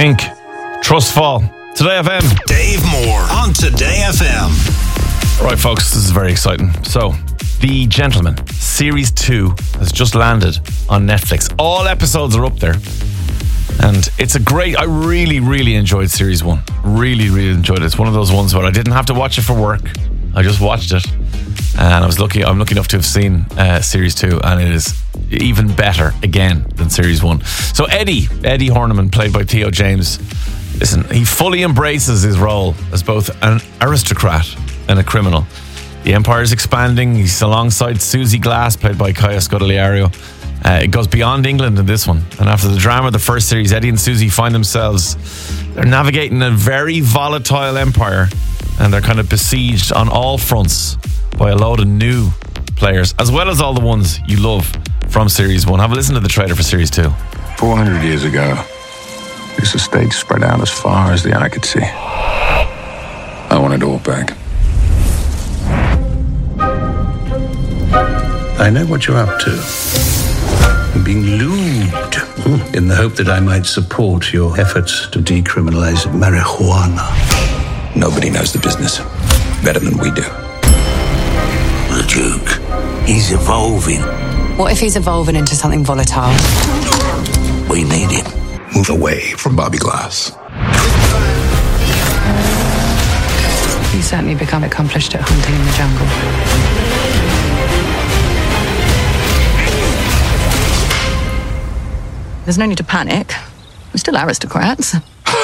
Pink, Trustfall, Today FM. Dave Moore on Today FM. All right, folks, this is very exciting. So, The Gentleman, Series 2 has just landed on Netflix. All episodes are up there. And it's I really enjoyed Series 1. Really enjoyed it. It's one of those ones where I didn't have to watch it for work. I just watched it. And I'm lucky enough to have seen Series 2, and it is even better again than Series 1. So Eddie Horniman, played by Theo James, listen, he fully embraces his role as both an aristocrat and a criminal. The empire is expanding. He's alongside Susie Glass, played by Kaya Scodelario. It goes beyond England in this one. And after the drama of the first series, Eddie and Susie find themselves, they're navigating a very volatile empire, and they're kind of besieged on all fronts by a load of new players, as well as all the ones you love from Series 1. Have a listen to the trailer for Series 2. 400 years ago, this estate spread out as far as the eye could see. I want it all back. I know what you're up to. I'm being lubed in the hope that I might support your efforts to decriminalize marijuana. Nobody knows the business better than we do. The Duke, he's evolving. What if he's evolving into something volatile? We need him. Move away from Bobby Glass. You certainly become accomplished at hunting in the jungle. There's no need to panic. We're still aristocrats.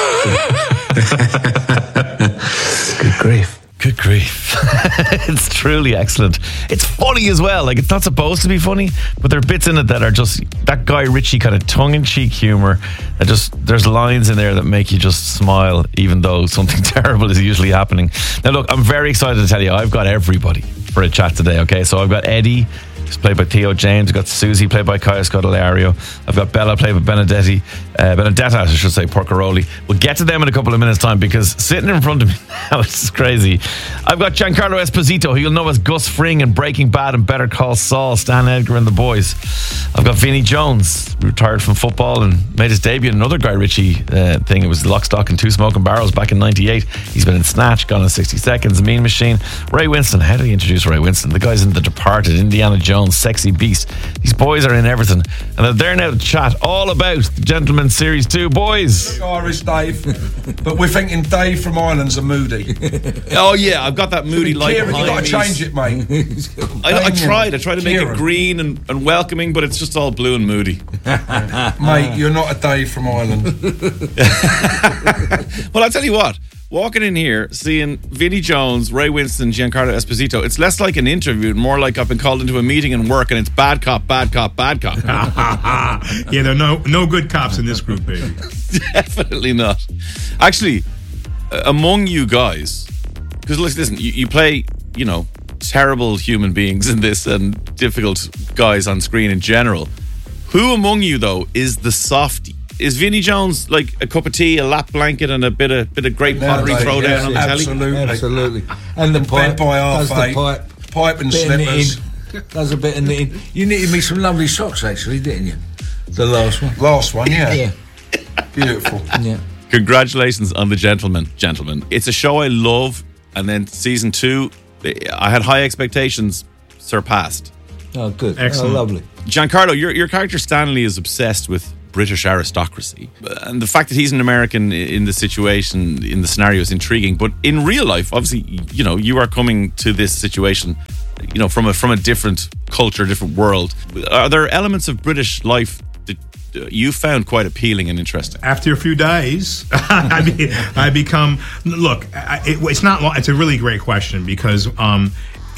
Good grief. Good grief. It's truly excellent. It's funny as well. Like, it's not supposed to be funny, but there are bits in it that are just that Guy Ritchie kind of tongue-in-cheek humor. There's lines in there that make you just smile, even though something terrible is usually happening. Now, look, I'm very excited to tell you, I've got everybody for a chat today, okay? So I've got Eddie, who's played by Theo James. I've got Susie, played by Kaya Scodelario. I've got Bella, played by Benedetta, I should say, Porcaroli. We'll get to them in a couple of minutes' time, because sitting in front of me now, it's crazy. I've got Giancarlo Esposito, who you'll know as Gus Fring in Breaking Bad and Better Call Saul, Stan Edgar and the Boys. I've got Vinnie Jones, retired from football and made his debut in another Guy Ritchie thing. It was Lock, Stock and Two Smoking Barrels back in 98. He's been in Snatch, Gone in 60 Seconds, Mean Machine. Ray Winston, how do you introduce Ray Winston? The guy's in The Departed, Indiana Jones, Sexy Beast. These boys are in everything, and they're there now to chat all about The Gentleman Series 2. Boys, Irish Dave, but we're thinking Dave from Ireland's a moody. oh yeah, I've got that moody light Kieran, behind you got me. to change it, mate. I tried to make Kieran. it green and welcoming, but it's just all blue and moody. Mate, you're not a Dave from Ireland. Well, I'll tell you what, walking in here, seeing Vinnie Jones, Ray Winston, Giancarlo Esposito, it's less like an interview and more like I've been called into a meeting and work, and it's bad cop, bad cop, bad cop. Yeah, there are no good cops in this group, baby. Definitely not. Actually, among you guys, because listen, you play, terrible human beings in this and difficult guys on screen in general. Who among you, though, is the softie? Is Vinnie Jones like a cup of tea, a lap blanket, and a bit of great pottery throw down on the telly? Absolutely. And the pipe, Bed by half does the eight. pipe and bit of slippers. knitting, does a bit of knitting. You knitted me some lovely socks, actually, didn't you? The last one. Last one, yeah. Yeah. Beautiful. Yeah. Congratulations on The Gentleman. It's a show I love, and then season 2, I had high expectations, surpassed. Oh, good. Excellent. Oh, lovely. Giancarlo, your character Stanley is obsessed with British aristocracy, and the fact that he's an American in the situation, in the scenario, is intriguing. But in real life, obviously, you are coming to this situation, from a different culture, different world. Are there elements of British life that you found quite appealing and interesting? After a few days, I become. Look, it's not long. It's a really great question, because I'm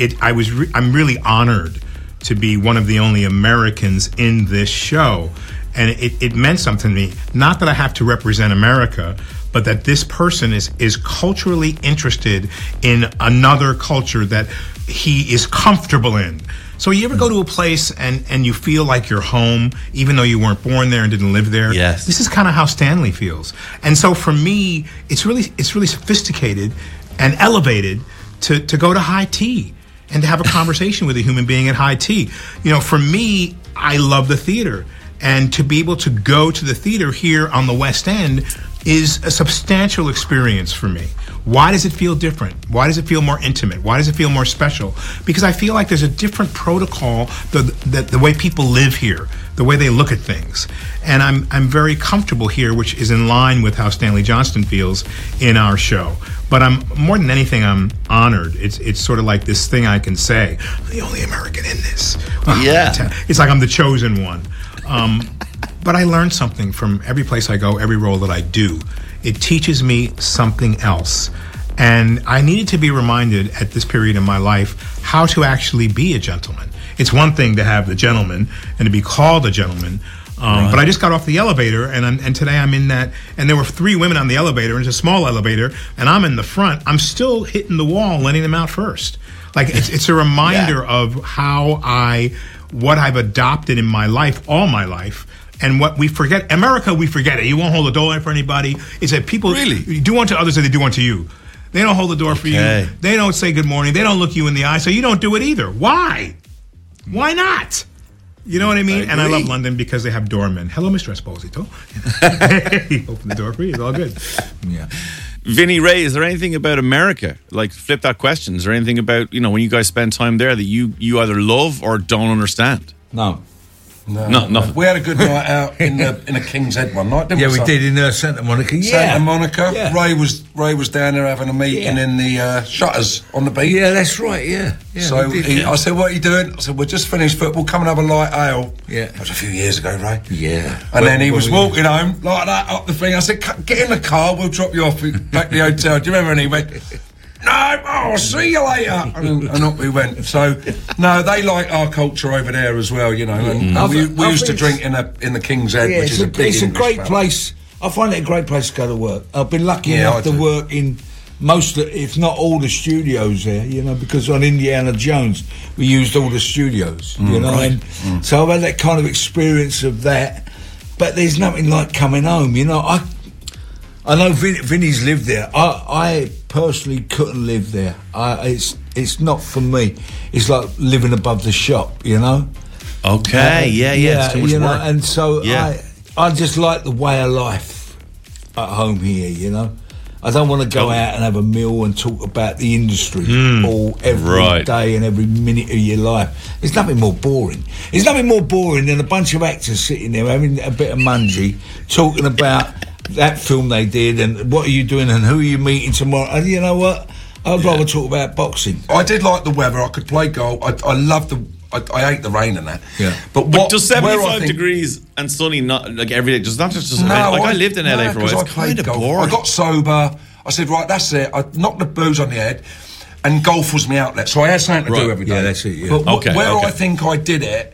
really honored to be one of the only Americans in this show. And it meant something to me. Not that I have to represent America, but that this person is culturally interested in another culture that he is comfortable in. So you ever go to a place and you feel like you're home, even though you weren't born there and didn't live there? Yes. This is kind of how Stanley feels. And so for me, it's really sophisticated and elevated to go to high tea and to have a conversation with a human being at high tea. For me, I love the theater. And to be able to go to the theater here on the West End is a substantial experience for me. Why does it feel different? Why does it feel more intimate? Why does it feel more special? Because I feel like there's a different protocol, the way people live here, the way they look at things. And I'm very comfortable here, which is in line with how Stanley Johnston feels in our show. But I'm more than anything, I'm honored. It's sort of like this thing I can say, I'm the only American in this. Yeah. It's like I'm the chosen one. But I learned something from every place I go, every role that I do. It teaches me something else. And I needed to be reminded at this period in my life how to actually be a gentleman. It's one thing to have the gentleman and to be called a gentleman. But I just got off the elevator, and today I'm in that, and there were 3 women on the elevator, and it's a small elevator, and I'm in the front. I'm still hitting the wall, letting them out first. Like, it's a reminder of what I've adopted in my life, all my life. And what we forget, America, we forget it. You won't hold the door for anybody. It's that people do unto others as they do unto you. They don't hold the door for you. They don't say good morning. They don't look you in the eye. So you don't do it either. Why? Why not? You know what I mean? And I love London because they have doormen. Hello, Mr. Esposito. Open the door for you. It's all good. Yeah. Vinny Ray, is there anything about America, like flip that question, is there anything about, when you guys spend time there that you either love or don't understand? No. No, nothing. We had a good night out in a King's Head one night, didn't we? Yeah, we did in Santa Monica. Yeah. Santa Monica. Yeah. Ray was down there having a meeting in the Shutters on the beach. Yeah, that's right, yeah. So I said, what are you doing? I said, we're just finished football, come and have a light ale. Yeah. That was a few years ago, Ray. Yeah. And then he was walking home like that up the thing. I said, get in the car, we'll drop you off back to the hotel. Do you remember? And he went, no, I'll see you later. And up we went. So, no, they like our culture over there as well, And we used to drink in the King's Head, which is a big It's a great place. I find it a great place to go to work. I've been lucky enough to work in most, if not all, the studios there, because on Indiana Jones, we used all the studios, So I've had that kind of experience of that. But there's nothing like coming home, I know Vinny's lived there. I personally couldn't live there. It's not for me. It's like living above the shop, Okay, it's too much work. And so I just like the way of life at home here, I don't want to go out and have a meal and talk about the industry every day and every minute of your life. There's nothing more boring. There's nothing more boring than a bunch of actors sitting there having a bit of mungie, talking about that film they did and what are you doing and who are you meeting tomorrow. And you know what? I'd rather talk about boxing. I did like the weather. I could play golf. I loved I hate the rain and that. Yeah. But does 75 degrees and sunny not like every day? Just not just no, I lived in LA for a while. It's kind of boring. I got sober. I said, right, that's it. I knocked the booze on the head, and golf was my outlet. So I had something to do every day. Yeah, that's it. Yeah. But where I think I did it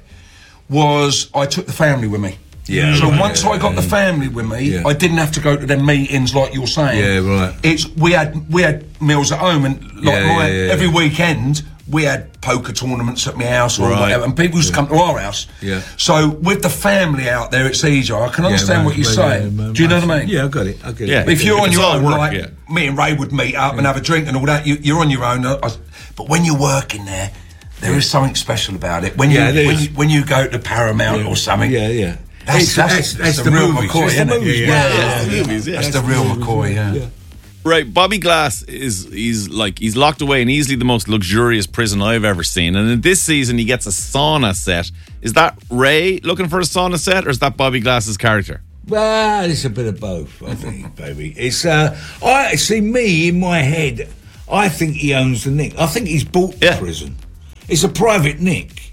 was I took the family with me. Yeah. So once I got the family with me, I didn't have to go to them meetings like you're saying. Yeah, right. We had meals at home, and every weekend we had poker tournaments at my house or whatever, and people used to come to our house. Yeah. So with the family out there, it's easier. I can understand what you're saying. Do you know what I mean? Yeah, I got it. Yeah. If you're on your own, me and Ray would meet up and have a drink and all that, you're on your own. But when you're working there, there is something special about it. When you go to Paramount or something. Yeah. That's the real McCoy, isn't it? That's the real McCoy, yeah. Right, Bobby Glass he's locked away in easily the most luxurious prison I've ever seen, and in this season he gets a sauna set. Is that Ray looking for a sauna set, or is that Bobby Glass's character? Well, it's a bit of both, I think, baby. It's I see me in my head. I think he owns the nick. I think he's bought the prison. It's a private nick,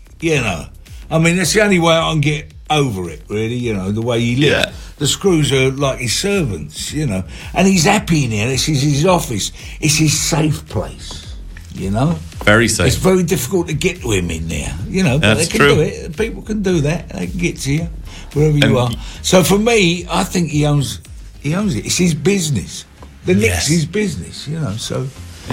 I mean, that's the only way I can get over it, really, the way he lives. Yeah. The screws are like his servants, and he's happy in here. This is his office. It's his safe place, Very safe. It's very difficult to get to him in there, but that's they can true. do it. People can do that. They can get to you wherever you are. So for me, I think he owns it. It's his business. The nick's his business, So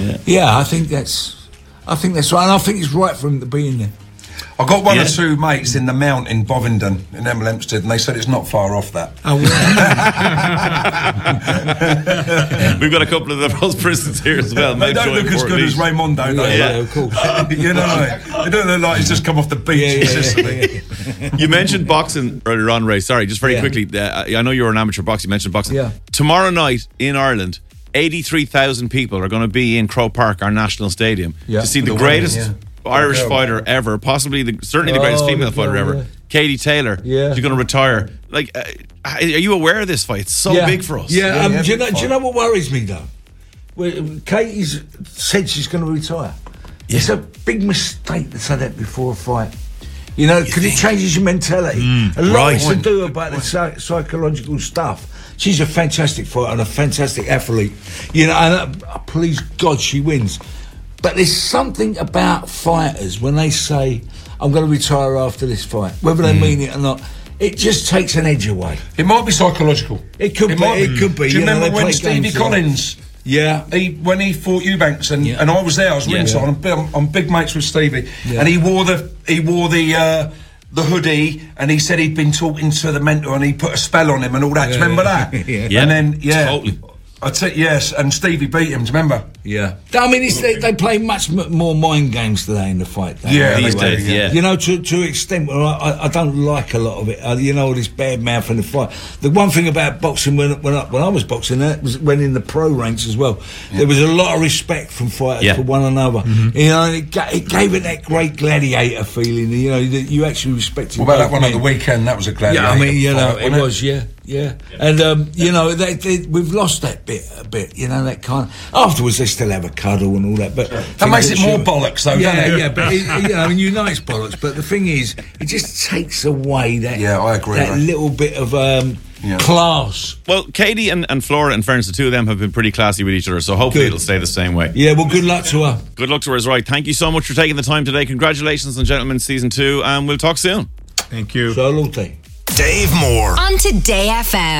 I think that's right, and I think it's right for him to be in there. I got one or two mates in the Mount in Bovingdon in Hemel Hempstead, and they said it's not far off that. Oh, We've got a couple of those prisons here as well. They don't look as good as Raimondo, though. Yeah, of course. You know, they don't look like he's just come off the beach in Sicily. You mentioned boxing earlier on, Ray. Sorry, just very quickly. I know you're an amateur boxer. You mentioned boxing. Yeah. Tomorrow night in Ireland, 83,000 people are going to be in Croke Park, our national stadium, to see the greatest Irish fighter ever, possibly certainly the greatest female fighter ever, Katie Taylor. Yeah. She's going to retire. Like, are you aware of this fight? It's so big for us. Yeah, do you know what worries me though? Katie's said she's going to retire. Yeah. It's a big mistake to say that before a fight. You know, because it changes your mentality. A lot to do about the psychological stuff. She's a fantastic fighter and a fantastic athlete. You know, and please God she wins. But there's something about fighters when they say, I'm going to retire after this fight, whether they mean it or not, it just takes an edge away. It might be psychological. It could be. It could be. Do you remember when Stevie Collins... Yeah, when he fought Eubanks and I was there, I was ringside. I'm big mates with Stevie, and he wore the hoodie, and he said he'd been talking to the mentor, and he put a spell on him and all that. Do you remember that? Yeah. And then totally. I'd say yes, and Stevie beat him. Do you remember? Yeah. I mean, they play much more mind games today in the fight. These days, yeah. You know, to an extent where I don't like a lot of it. You know, all this bad mouth in the fight. The one thing about boxing when I was boxing, that was when in the pro ranks as well. There was a lot of respect from fighters for one another. You know, and it gave it that great gladiator feeling. You know, that you actually respected. What about that one at the weekend? That was a gladiator. Yeah, I mean, you know, fight, it was. Yeah. And you know, we've lost that a bit. You know, that kind of. Afterwards, they still have a cuddle and all that, but that makes it more bollocks, though. doesn't it? Yeah. But I mean, you know, it's bollocks. But the thing is, it just takes away that. Yeah, I agree. That little bit of class. Well, Katie and Flora, in fairness, the two of them have been pretty classy with each other, so hopefully it'll stay the same way. Yeah, well, good luck to her. Good luck to her is right. Thank you so much for taking the time today. Congratulations on Gentlemen Season 2, and we'll talk soon. Thank you. Salute. Dave Moore on Today FM.